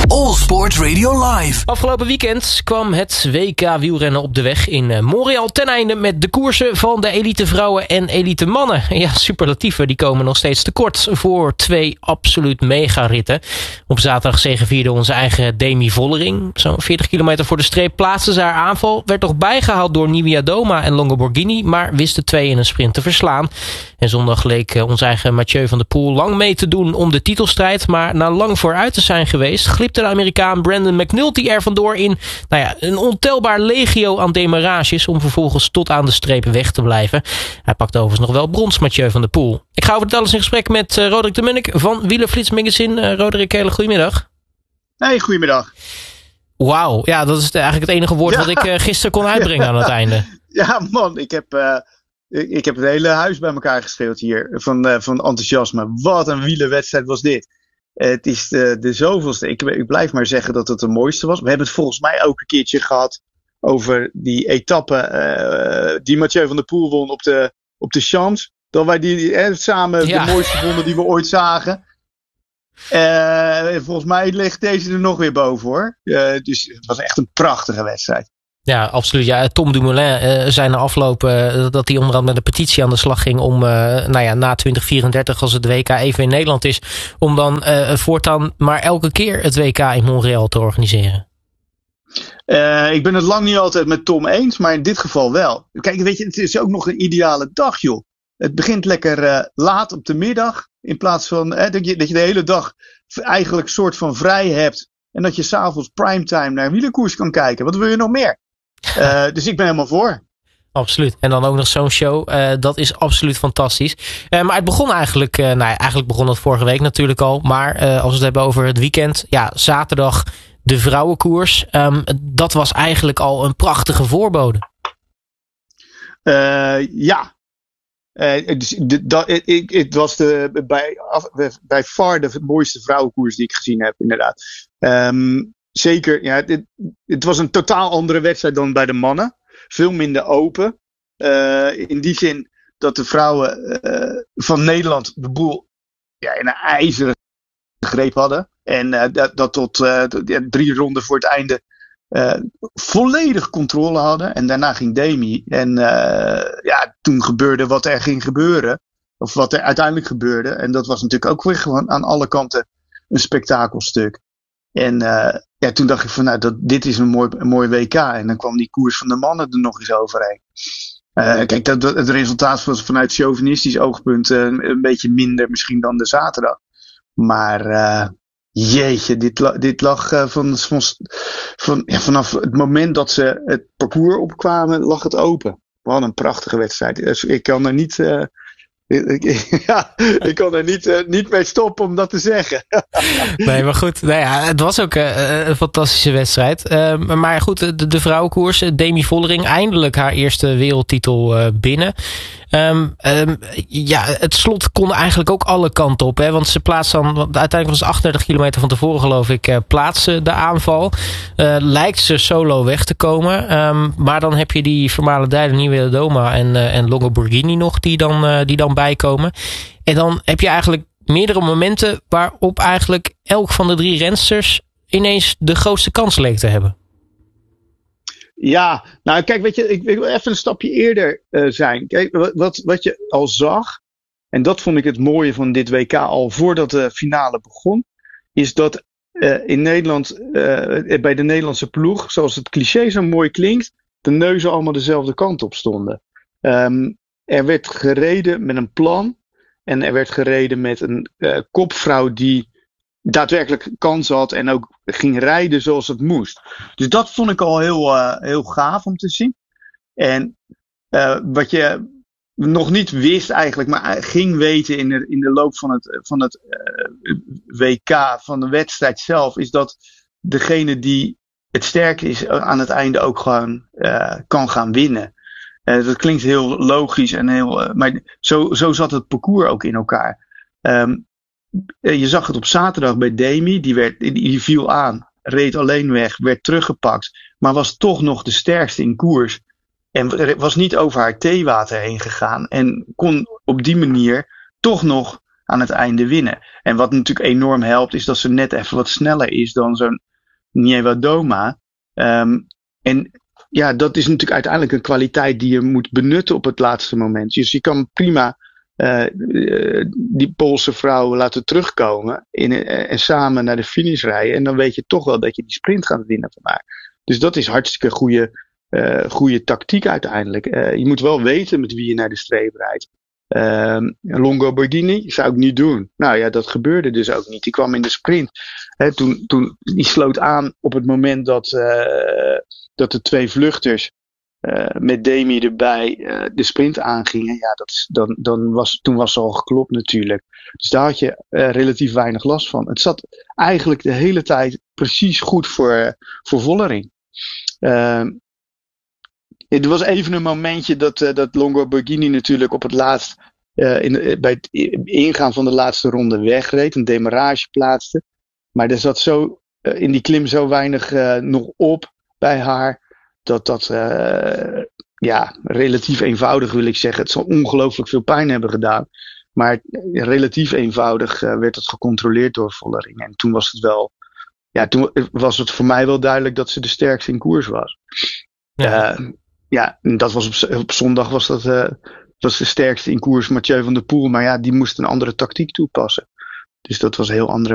All Sport Radio Live. Afgelopen weekend kwam het WK wielrennen op de weg in Montreal ten einde met de koersen van de elite vrouwen en elite mannen. Ja, superlatieven die komen nog steeds tekort voor 2 absoluut megaritten. Op zaterdag zegevierde onze eigen Demi Vollering. Zo'n 40 kilometer voor de streep plaatste ze haar aanval. Werd toch bijgehaald door Niewiadoma en Longo Borghini, maar wist de 2 in een sprint te verslaan. En zondag leek onze eigen Mathieu van der Poel lang mee te doen om de titelstrijd, maar na lang vooruit te zijn geweest, glipte de Amerikaan Brandon McNulty er vandoor in een ontelbaar legio aan demarages om vervolgens tot aan de streep weg te blijven. Hij pakt overigens nog wel brons, Mathieu van der Poel. Ik ga over dit alles in gesprek met Roderick de Munnik van Wielerflits Magazine. Roderick, hele goedemiddag. Hey, goedemiddag. Wauw, ja, dat is eigenlijk het enige woord wat ik gisteren kon uitbrengen aan het einde. Ja man, ik heb het hele huis bij elkaar geschreeuwd hier van enthousiasme. Wat een wielerwedstrijd was dit. Het is de zoveelste. Ik blijf maar zeggen dat het de mooiste was. We hebben het volgens mij ook een keertje gehad over die etappe die Mathieu van der Poel won op de Champs. Dat wij die samen de mooiste vonden die we ooit zagen. Volgens mij ligt deze er nog weer boven hoor. Dus het was echt een prachtige wedstrijd. Ja, absoluut. Ja, Tom Dumoulin zei na afloop dat hij onder andere met een petitie aan de slag ging om na 2034, als het WK even in Nederland is, om dan voortaan maar elke keer het WK in Montreal te organiseren. Ik ben het lang niet altijd met Tom eens, maar in dit geval wel. Kijk, weet je, het is ook nog een ideale dag, joh. Het begint lekker laat op de middag, in plaats van dat je de hele dag eigenlijk een soort van vrij hebt en dat je s'avonds primetime naar wielerkoers kan kijken. Wat wil je nog meer? Dus ik ben helemaal voor. Absoluut. En dan ook nog zo'n show. Dat is absoluut fantastisch. Maar het begon eigenlijk begon het vorige week natuurlijk al. Maar als we het hebben over het weekend. Ja, zaterdag de vrouwenkoers. Dat was eigenlijk al een prachtige voorbode. Ja. Het was bij far de mooiste vrouwenkoers die ik gezien heb, inderdaad. Zeker, ja, het was een totaal andere wedstrijd dan bij de mannen. Veel minder open. In die zin dat de vrouwen van Nederland de boel in een ijzeren greep hadden. En dat tot 3 ronden voor het einde volledig controle hadden. En daarna ging Demi. En toen gebeurde wat er ging gebeuren. Of wat er uiteindelijk gebeurde. En dat was natuurlijk ook weer gewoon aan alle kanten een spektakelstuk. En toen dacht ik van dit is een mooi WK. En dan kwam die koers van de mannen er nog eens overheen. Kijk, het resultaat was vanuit chauvinistisch oogpunt een beetje minder misschien dan de zaterdag. Maar jeetje, dit lag vanaf het moment dat ze het parcours opkwamen, lag het open. Wat een prachtige wedstrijd. Dus ik kan er niet... ik kan er niet mee stoppen om dat te zeggen. Nee, maar goed. Nou ja, het was ook een fantastische wedstrijd. Maar goed, de vrouwenkoers. Demi Vollering eindelijk haar eerste wereldtitel binnen. Het slot kon eigenlijk ook alle kanten op. Hè, want ze plaatst dan... Uiteindelijk was het 38 kilometer van tevoren, geloof ik, plaatsen de aanval. Lijkt ze solo weg te komen. Maar dan heb je die vermalendijde Niewiadoma en Longo Borghini nog die dan bijkomen. En dan heb je eigenlijk meerdere momenten waarop eigenlijk elk van de 3 rensters ineens de grootste kans leek te hebben. Ja, nou kijk, weet je, ik wil even een stapje eerder zijn. Kijk, wat je al zag, en dat vond ik het mooie van dit WK al voordat de finale begon, is dat in Nederland, bij de Nederlandse ploeg, zoals het cliché zo mooi klinkt, de neuzen allemaal dezelfde kant op stonden. Er werd gereden met een plan en er werd gereden met een kopvrouw die daadwerkelijk kans had en ook ging rijden zoals het moest. Dus dat vond ik al heel gaaf om te zien. En wat je nog niet wist eigenlijk, maar ging weten in de loop van het WK, van de wedstrijd zelf, is dat degene die het sterk is aan het einde ook gewoon kan gaan winnen. Dat klinkt heel logisch en maar zo zat het parcours ook in elkaar. Je zag het op zaterdag bij Demi, die viel aan, reed alleen weg, werd teruggepakt, maar was toch nog de sterkste in koers. En was niet over haar theewater heen gegaan en kon op die manier toch nog aan het einde winnen. En wat natuurlijk enorm helpt, is dat ze net even wat sneller is dan zo'n Niewiadoma. En ja, dat is natuurlijk uiteindelijk een kwaliteit die je moet benutten op het laatste moment. Dus je kan prima die Poolse vrouw laten terugkomen en samen naar de finish rijden. En dan weet je toch wel dat je die sprint gaat winnen van haar. Dus dat is hartstikke goede tactiek uiteindelijk. Je moet wel weten met wie je naar de streep rijdt. Longo Borghini zou ik niet doen. Nou ja, dat gebeurde dus ook niet. Die kwam in de sprint. Toen die sloot aan op het moment dat de 2 vluchters met Demi erbij de sprint aangingen. Ja, toen was ze al geklopt natuurlijk. Dus daar had je relatief weinig last van. Het zat eigenlijk de hele tijd precies goed voor Vollering. Er was even een momentje dat Longo Borghini natuurlijk op het laatst bij het ingaan van de laatste ronde wegreed. Een demarrage plaatste. Maar er zat zo in die klim zo weinig nog op bij haar. Dat relatief eenvoudig wil ik zeggen. Het zal ongelooflijk veel pijn hebben gedaan. Maar relatief eenvoudig werd het gecontroleerd door Vollering. En toen was het wel. Ja, toen was het voor mij wel duidelijk dat ze de sterkste in koers was. En dat was op zondag was de sterkste in koers Mathieu van der Poel. Maar ja, die moest een andere tactiek toepassen. Dus dat was een heel andere